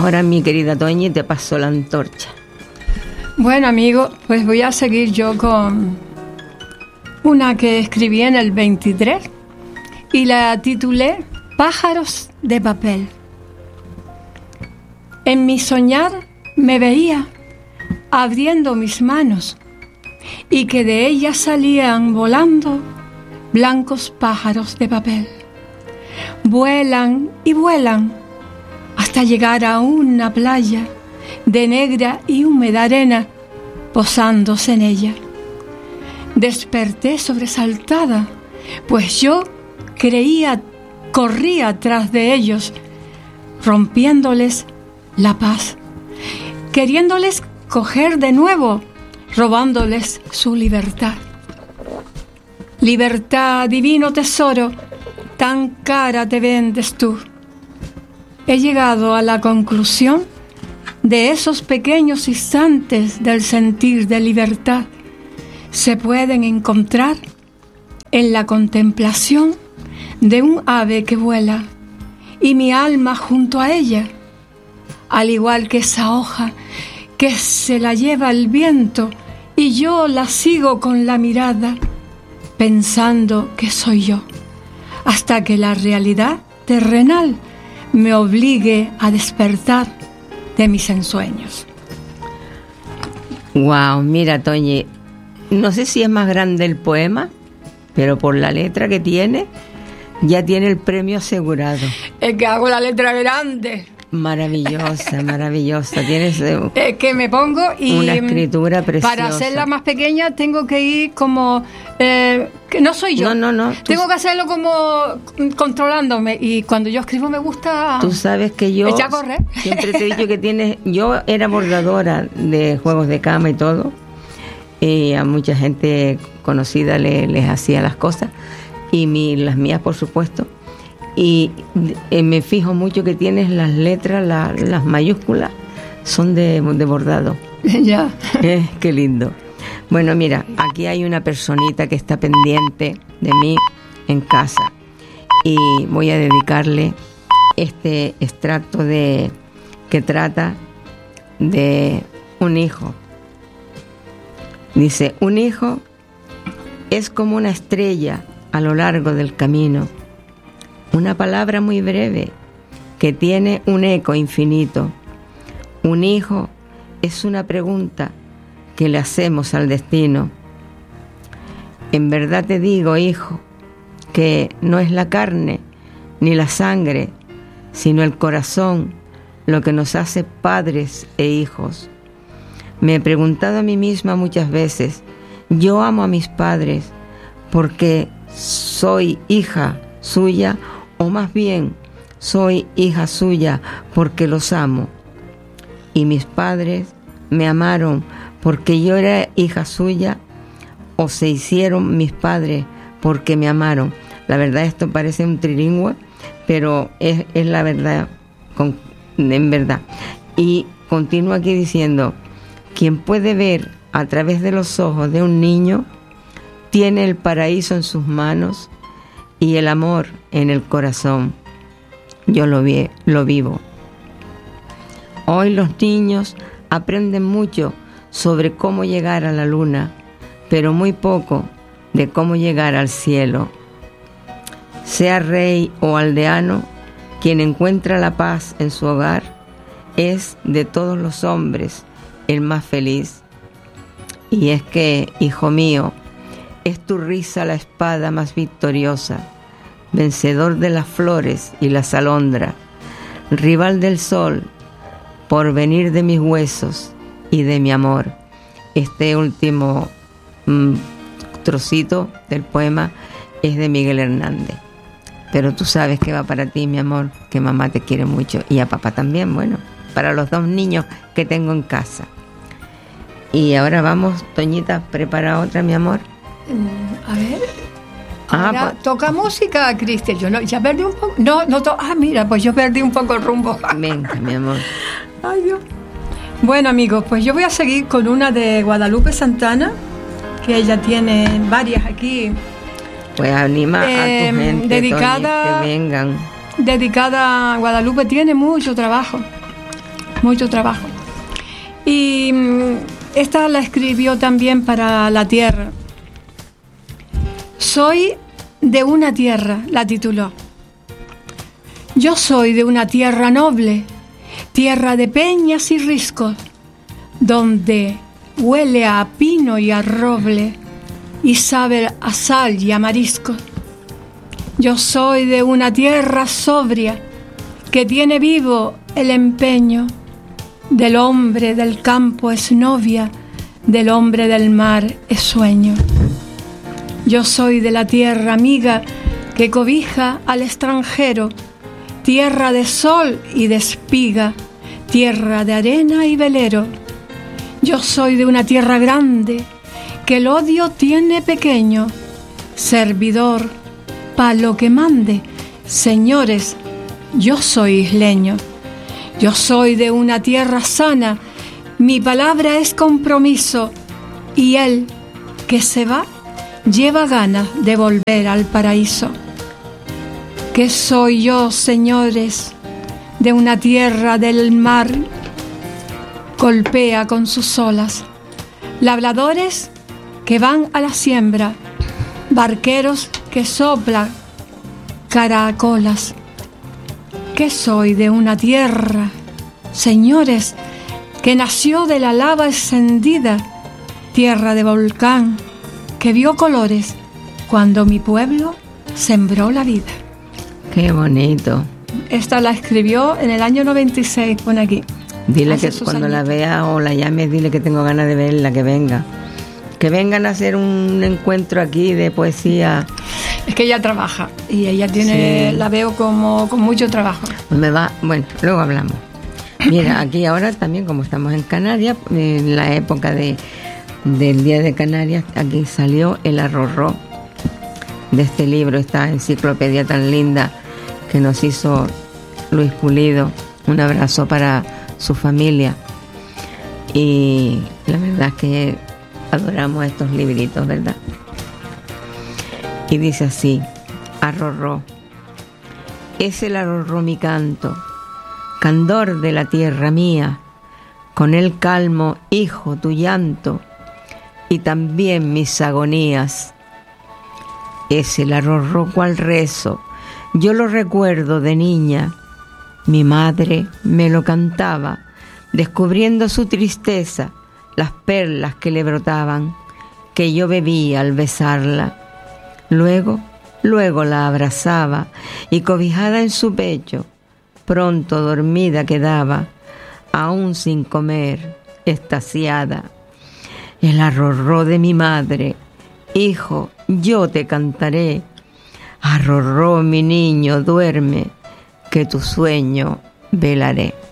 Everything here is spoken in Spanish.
Ahora, mi querida Toñi, te paso la antorcha. Bueno, amigos, pues voy a seguir yo con una que escribí en el 23 y la titulé Pájaros de papel. En mi soñar me veía abriendo mis manos y que de ellas salían volando blancos pájaros de papel. Vuelan y vuelan hasta llegar a una playa de negra y húmeda arena, posándose en ella. Desperté sobresaltada, pues yo corría tras de ellos, rompiéndoles la paz, queriéndoles coger de nuevo, robándoles su libertad. Libertad, divino tesoro, tan cara te vendes tú. He llegado a la conclusión de esos pequeños instantes del sentir de libertad se pueden encontrar en la contemplación de un ave que vuela y mi alma junto a ella, al igual que esa hoja que se la lleva el viento y yo la sigo con la mirada pensando que soy yo, hasta que la realidad terrenal me obligue a despertar de mis ensueños. Wow, mira, Toñi, no sé si es más grande el poema, pero por la letra que tiene, ya tiene el premio asegurado. Es que hago la letra grande. Maravillosa, maravillosa. Tienes es que me pongo y una escritura preciosa. Para hacerla más pequeña tengo que ir como que no soy yo. No. Tengo que hacerlo como controlándome y cuando yo escribo me gusta. Tú sabes que yo echar a correr. Siempre te he dicho que yo era bordadora de juegos de cama y todo. Y a mucha gente conocida les hacía las cosas y las mías, por supuesto. Y me fijo mucho que tienes las letras, las mayúsculas, son de bordado. Ya. Qué lindo. Bueno, mira, aquí hay una personita que está pendiente de mí en casa y voy a dedicarle este extracto que trata de un hijo. Dice, un hijo es como una estrella a lo largo del camino. Una palabra muy breve que tiene un eco infinito. Un hijo es una pregunta que le hacemos al destino. En verdad te digo, hijo, que no es la carne ni la sangre, sino el corazón lo que nos hace padres e hijos. Me he preguntado a mí misma muchas veces, yo amo a mis padres porque soy hija suya, o más bien soy hija suya porque los amo. Y mis padres me amaron porque yo era hija suya, o se hicieron mis padres porque me amaron. La verdad, esto parece un trilingüe, pero es la verdad, en verdad. Y continúa aquí diciendo, quien puede ver a través de los ojos de un niño, tiene el paraíso en sus manos y el amor en el corazón. Yo lo vivo. Hoy los niños aprenden mucho sobre cómo llegar a la luna, pero muy poco de cómo llegar al cielo. Sea rey o aldeano, quien encuentra la paz en su hogar es de todos los hombres el más feliz. Y es que, hijo mío, es tu risa la espada más victoriosa, vencedor de las flores y las alondras, rival del sol, porvenir de mis huesos y de mi amor. Este último trocito del poema es de Miguel Hernández. Pero tú sabes que va para ti, mi amor, que mamá te quiere mucho y a papá también, bueno, para los dos niños que tengo en casa. Y ahora vamos, Toñita, prepara otra, mi amor. A ver. Ahora toca música, Cristian. Yo no, ya perdí un poco. Mira, pues yo perdí un poco el rumbo. Venga, mi amor. Ay, Dios. Bueno, amigos, pues yo voy a seguir con una de Guadalupe Santana, que ella tiene varias aquí. Pues anima a tu gente, dedicada, Toñi, que vengan. Dedicada a Guadalupe, tiene mucho trabajo. mucho trabajo. Y esta la escribió también para la tierra. Soy de una tierra, la tituló. Yo soy de una tierra noble, tierra de peñas y riscos, donde huele a pino y a roble y sabe a sal y a mariscos. Yo soy de una tierra sobria que tiene vivo el empeño. Del hombre del campo es novia, del hombre del mar es sueño. Yo soy de la tierra amiga que cobija al extranjero, tierra de sol y de espiga, tierra de arena y velero. Yo soy de una tierra grande que el odio tiene pequeño, servidor pa' lo que mande, señores, yo soy isleño. Yo soy de una tierra sana, mi palabra es compromiso, y el que se va lleva ganas de volver al paraíso. ¿Qué soy yo, señores? De una tierra del mar, golpea con sus olas, labradores que van a la siembra, barqueros que soplan caracolas. Que soy de una tierra, señores, que nació de la lava encendida, tierra de volcán, que vio colores cuando mi pueblo sembró la vida. Qué bonito. Esta la escribió en el año 96, pone aquí. Dile que cuando la vea o la llames, dile que tengo ganas de verla, que venga. Que vengan a hacer un encuentro aquí de poesía. Es que ella trabaja y ella tiene, sí. La veo como con mucho trabajo. Bueno, luego hablamos. Mira, aquí ahora también, como estamos en Canarias, en la época del Día de Canarias, aquí salió el arrorró de este libro, esta enciclopedia tan linda que nos hizo Luis Pulido. Un abrazo para su familia. Y la verdad es que adoramos estos libritos, ¿verdad? Y dice así: arrorró, es el arrorró mi canto, candor de la tierra mía, con él calmo, hijo, tu llanto, y también mis agonías. Es el arrorró cual rezo, yo lo recuerdo de niña, mi madre me lo cantaba, descubriendo su tristeza, las perlas que le brotaban, que yo bebía al besarla. Luego la abrazaba y cobijada en su pecho, pronto dormida quedaba, aún sin comer, extasiada. El arrorró de mi madre, hijo, yo te cantaré. Arrorró mi niño, duerme, que tu sueño velaré.